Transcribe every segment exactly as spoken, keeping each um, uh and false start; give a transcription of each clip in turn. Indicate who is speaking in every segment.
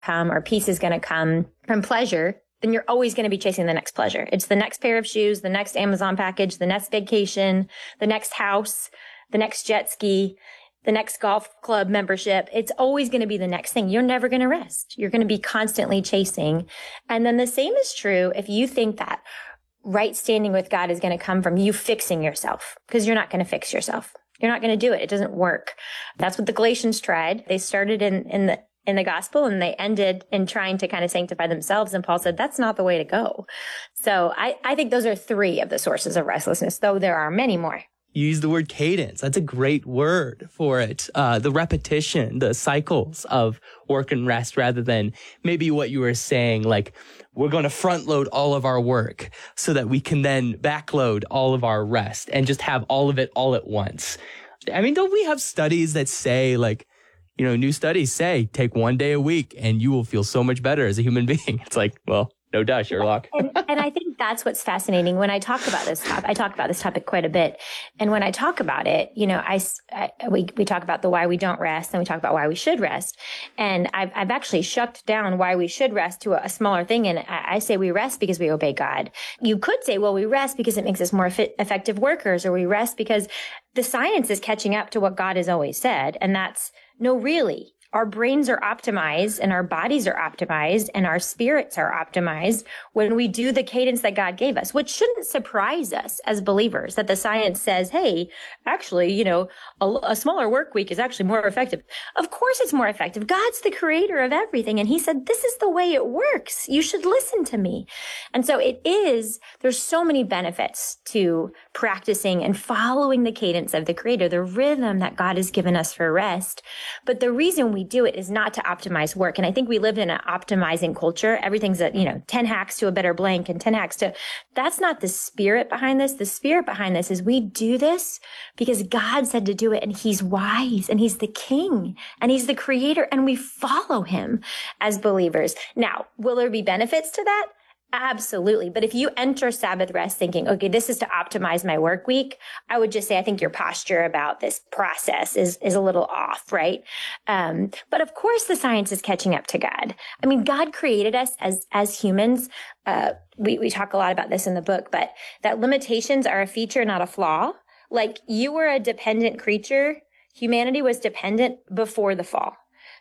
Speaker 1: come or peace is going to come from pleasure, then you're always going to be chasing the next pleasure. It's the next pair of shoes, the next Amazon package, the next vacation, the next house, the next jet ski, the next golf club membership. It's always going to be the next thing. You're never going to rest. You're going to be constantly chasing. And then the same is true if you think that right standing with God is going to come from you fixing yourself, because you're not going to fix yourself. You're not going to do it. It doesn't work. That's what the Galatians tried. They started in, in the, in the gospel and they ended in trying to kind of sanctify themselves. And Paul said, that's not the way to go. So I, I think those are three of the sources of restlessness, though there are many more.
Speaker 2: You use the word cadence. That's a great word for it. Uh, the repetition, the cycles of work and rest, rather than maybe what you were saying, like we're going to front load all of our work so that we can then backload all of our rest and just have all of it all at once. I mean, don't we have studies that say, like, you know, new studies say take one day a week and you will feel so much better as a human being. It's like, well, no duh, Sherlock.
Speaker 1: and, and I think that's what's fascinating. When I talk about this topic, I talk about this topic quite a bit. And when I talk about it, you know, I, I we, we talk about the why we don't rest, and we talk about why we should rest. And I've, I've actually shucked down why we should rest to a, a smaller thing. And I, I say we rest because we obey God. You could say, well, we rest because it makes us more fit, effective workers, or we rest because the science is catching up to what God has always said. And that's, no, really. Our brains are optimized and our bodies are optimized and our spirits are optimized when we do the cadence that God gave us, which shouldn't surprise us as believers, that the science says, hey, actually, you know, a, a smaller work week is actually more effective. Of course it's more effective. God's the creator of everything. And he said, this is the way it works. You should listen to me. And so it is, there's so many benefits to practicing and following the cadence of the creator, the rhythm that God has given us for rest. But the reason we do it is not to optimize work. And I think we live in an optimizing culture. Everything's a, you know, ten hacks to a better blank and ten hacks to, that's not the spirit behind this. The spirit behind this is we do this because God said to do it, and he's wise and he's the king and he's the creator, and we follow him as believers. Now, will there be benefits to that? Absolutely. But if you enter Sabbath rest thinking, okay, this is to optimize my work week, I would just say, I think your posture about this process is, is a little off, right? Um, but of course the science is catching up to God. I mean, God created us as, as humans. Uh, we, we talk a lot about this in the book, but that limitations are a feature, not a flaw. Like, you were a dependent creature. Humanity was dependent before the fall.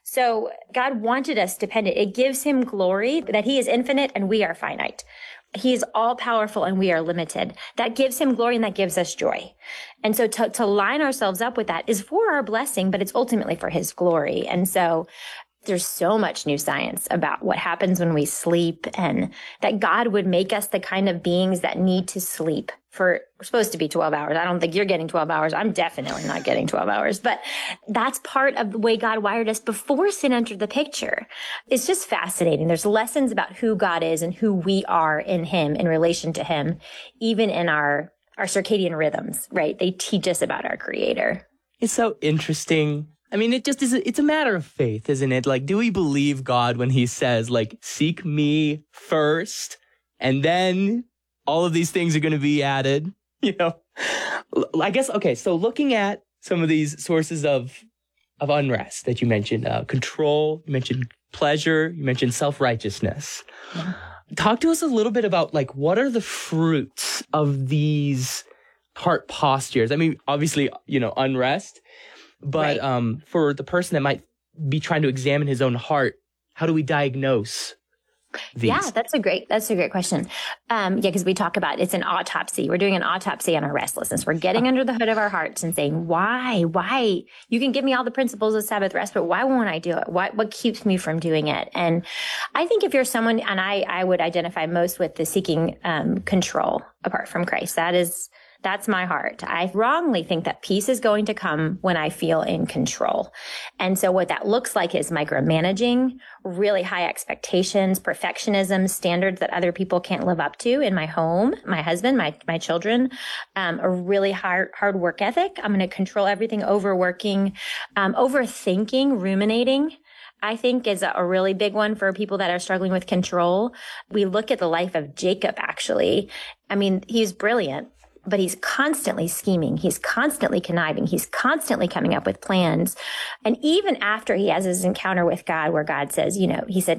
Speaker 1: So God wanted us dependent. It gives him glory that he is infinite and we are finite. He is all powerful and we are limited. That gives him glory and that gives us joy. And so to, to line ourselves up with that is for our blessing, but it's ultimately for his glory. And so there's so much new science about what happens when we sleep, and that God would make us the kind of beings that need to sleep for, we're supposed to be twelve hours. I don't think you're getting twelve hours. I'm definitely not getting twelve hours, but that's part of the way God wired us before sin entered the picture. It's just fascinating. There's lessons about who God is and who we are in him, in relation to him, even in our, our circadian rhythms, right? They teach us about our creator.
Speaker 2: It's so interesting. I mean, it just is, a, it's a matter of faith, isn't it? Like, do we believe God when he says, like, seek me first, and then all of these things are going to be added? You know, I guess, okay, so looking at some of these sources of, of unrest that you mentioned, uh, control, you mentioned pleasure, you mentioned self-righteousness. Yeah. Talk to us a little bit about, like, what are the fruits of these heart postures? I mean, obviously, you know, unrest. But right. um, for the person that might be trying to examine his own heart, how do we diagnose these?
Speaker 1: Yeah, that's a great, that's a great question. Um, yeah, because we talk about, it's an autopsy. We're doing an autopsy on our restlessness. We're getting under the hood of our hearts and saying, why, why? You can give me all the principles of Sabbath rest, but why won't I do it? What, what keeps me from doing it? And I think if you're someone, and I, I would identify most with the seeking um, control apart from Christ. That is, That's my heart. I wrongly think that peace is going to come when I feel in control. And so what that looks like is micromanaging, really high expectations, perfectionism, standards that other people can't live up to in my home, my husband, my, my children, um, a really hard, hard work ethic. I'm going to control everything, overworking, um, overthinking, ruminating. I think is a really big one for people that are struggling with control. We look at the life of Jacob, actually. I mean, he's brilliant. but he's constantly scheming. He's constantly conniving. He's constantly coming up with plans. And even after he has his encounter with God, where God says, you know, he said,